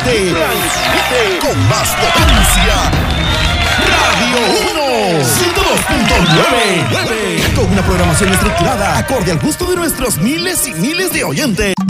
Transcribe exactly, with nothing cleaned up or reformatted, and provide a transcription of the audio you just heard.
transmite, transmite con más potencia. Radio uno, ciento dos punto nueve, con una programación estructurada acorde al gusto de nuestros miles y miles de oyentes.